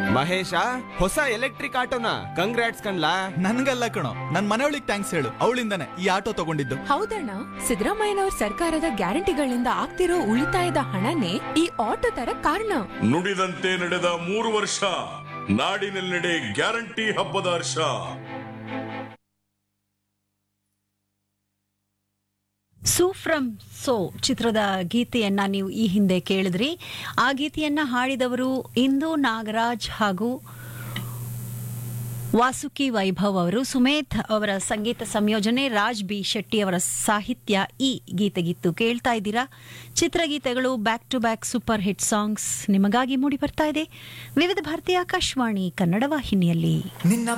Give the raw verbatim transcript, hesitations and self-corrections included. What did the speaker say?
ಮಹೇಶ, ಹೊಸ electric ಆಟೋನ congrats ಕಣ್ಲಾ. ನನ್ಗಲ್ಲ ಕಣೋ, ನನ್ ಮನೆಯವಳಿಗೆ ಥ್ಯಾಂಕ್ಸ್ ಹೇಳು. ಅವಳಿಂದಾನೆ ಈ ಆಟೋ ತಗೊಂಡಿದ್ದು. ಹೌದಣ್ಣ, ಸಿದ್ದರಾಮಯ್ಯನವ್ರ ಸರ್ಕಾರದ ಗ್ಯಾರಂಟಿಗಳಿಂದ ಆಗ್ತಿರೋ ಉಳಿತಾಯದ ಹಣನೇ ಈ ಆಟೋ ತರ ಕಾರಣ. ನುಡಿದಂತೆ ನಡೆದ ಮೂರು ವರ್ಷ, ನಾಡಿನೆಲ್ಲೆಡೆ ಗ್ಯಾರಂಟಿ ಹಬ್ಬದ ಹರ್ಷ. ಸೂಫ್ರಮ್ ಸೋ ಚಿತ್ರದ ಗೀತೆಯನ್ನ ನೀವು ಈ ಹಿಂದೆ ಕೇಳಿದ್ರಿ. ಆ ಗೀತೆಯನ್ನ ಹಾಡಿದವರು ಇಂದು ನಾಗರಾಜ್ ಹಾಗೂ ವಾಸುಕಿ ವೈಭವ್ ಅವರು. ಸುಮೇಧ್ ಅವರ ಸಂಗೀತ ಸಂಯೋಜನೆ, ರಾಜ್ ಬಿ ಶೆಟ್ಟಿ ಅವರ ಸಾಹಿತ್ಯ ಈ ಗೀತೆಗಿತ್ತು. ಕೇಳ್ತಾ ಇದ್ದೀರಾ ಚಿತ್ರಗೀತೆಗಳು, back to back super hit songs ನಿಮಗಾಗಿ ಮೂಡಿ ಬರ್ತಾ ಇದೆ ವಿವಿಧ ಭಾರತೀಯ ಆಕಾಶವಾಣಿ ಕನ್ನಡ ವಾಹಿನಿಯಲ್ಲಿ. ನಿನ್ನ